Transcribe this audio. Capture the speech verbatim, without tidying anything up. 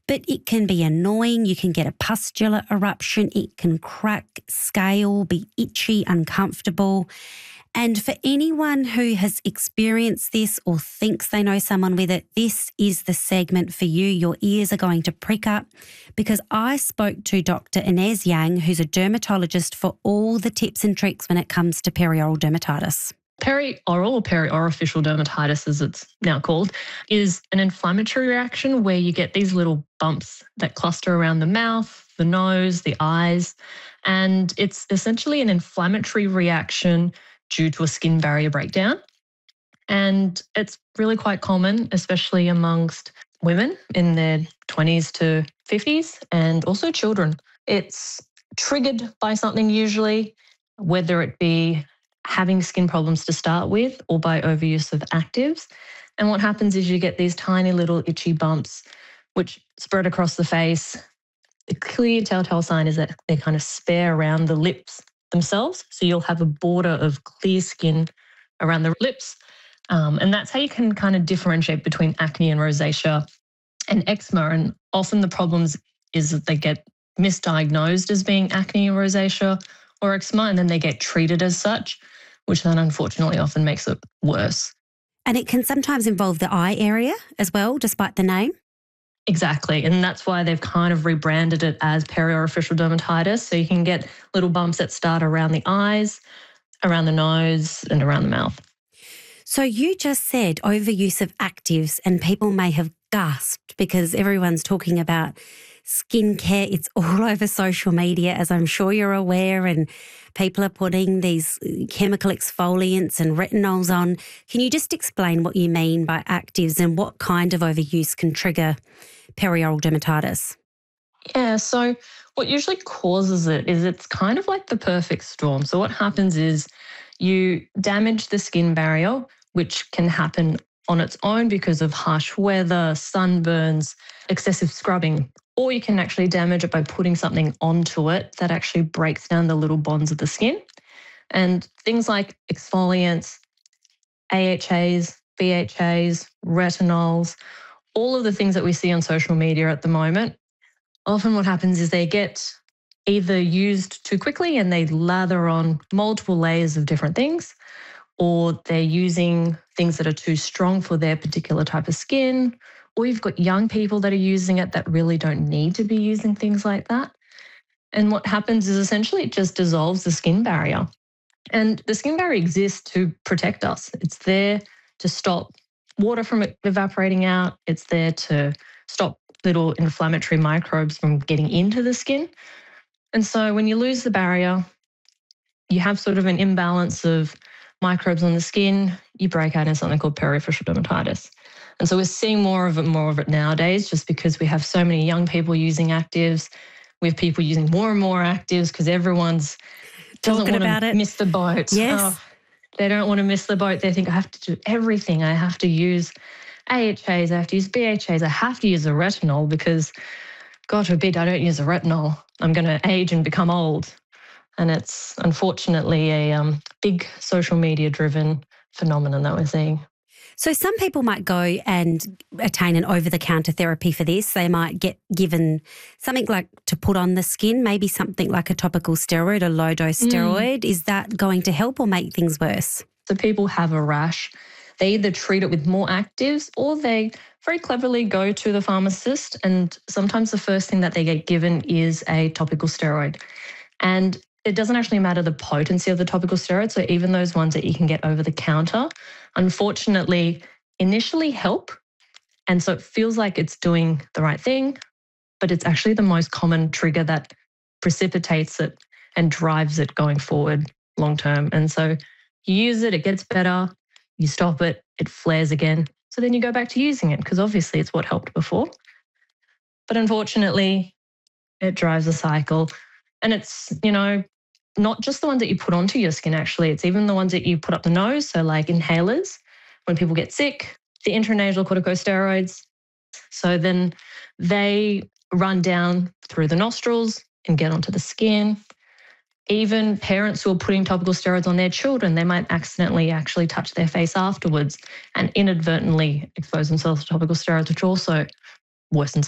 but it can be annoying. You can get a pustular eruption. It can crack, scale, be itchy, uncomfortable. And for anyone who has experienced this or thinks they know someone with it, this is the segment for you. Your ears are going to prick up because I spoke to Doctor Inez Yang, who's a dermatologist, for all the tips and tricks when it comes to perioral dermatitis. Perioral or periorificial dermatitis, as it's now called, is an inflammatory reaction where you get these little bumps that cluster around the mouth, the nose, the eyes, and it's essentially an inflammatory reaction due to a skin barrier breakdown. And it's really quite common, especially amongst women in their twenties to fifties and also children. It's triggered by something usually, whether it be having skin problems to start with or by overuse of actives. And what happens is you get these tiny little itchy bumps which spread across the face. The clear telltale sign is that they kind of spare around the lips themselves. So you'll have a border of clear skin around the lips. Um, and that's how you can kind of differentiate between acne and rosacea and eczema. And often the problems is that they get misdiagnosed as being acne or rosacea or eczema, and then they get treated as such, which then unfortunately often makes it worse. And it can sometimes involve the eye area as well, despite the name? Exactly. And that's why they've kind of rebranded it as periorificial dermatitis. So you can get little bumps that start around the eyes, around the nose, and around the mouth. So you just said overuse of actives, and people may have gasped because everyone's talking about skincare. It's all over social media, as I'm sure you're aware, and people are putting these chemical exfoliants and retinols on. Can you just explain what you mean by actives and what kind of overuse can trigger perioral dermatitis? Yeah, so what usually causes it is it's kind of like the perfect storm. So what happens is you damage the skin barrier, which can happen on its own because of harsh weather, sunburns, excessive scrubbing, or you can actually damage it by putting something onto it that actually breaks down the little bonds of the skin. And things like exfoliants, A H As, B H As, retinols, all of the things that we see on social media at the moment, often what happens is they get either used too quickly and they lather on multiple layers of different things, or they're using things that are too strong for their particular type of skin, or you've got young people that are using it that really don't need to be using things like that. And what happens is essentially it just dissolves the skin barrier. And the skin barrier exists to protect us. It's there to stop water from evaporating out. It's there to stop little inflammatory microbes from getting into the skin. And so when you lose the barrier, you have sort of an imbalance of microbes on the skin, you break out in something called periofficial dermatitis. And so we're seeing more of it, more of it nowadays, just because we have so many young people using actives. We have people using more and more actives because everyone's doesn't Talking want about to it. miss the boat. Yes. Oh, they don't want to miss the boat. They think I have to do everything. I have to use A H As, I have to use B H As, I have to use a retinol because, God forbid, I don't use a retinol, I'm going to age and become old. And it's unfortunately a um, big social media driven phenomenon that we're seeing. So some people might go and attain an over-the-counter therapy for this. They might get given something like to put on the skin, maybe something like a topical steroid, a low-dose steroid. Mm. Is that going to help or make things worse? So people have a rash. They either treat it with more actives or they very cleverly go to the pharmacist, and sometimes the first thing that they get given is a topical steroid. And it doesn't actually matter the potency of the topical steroid. So even those ones that you can get over the counter, unfortunately, initially help. And so it feels like it's doing the right thing, but it's actually the most common trigger that precipitates it and drives it going forward long term. And so you use it, it gets better, you stop it, it flares again. So then you go back to using it because obviously it's what helped before. But unfortunately, it drives a cycle. And it's, you know, not just the ones that you put onto your skin, actually. It's even the ones that you put up the nose, so like inhalers. When people get sick, the intranasal corticosteroids. So then they run down through the nostrils and get onto the skin. Even parents who are putting topical steroids on their children, they might accidentally actually touch their face afterwards and inadvertently expose themselves to topical steroids, which also worsens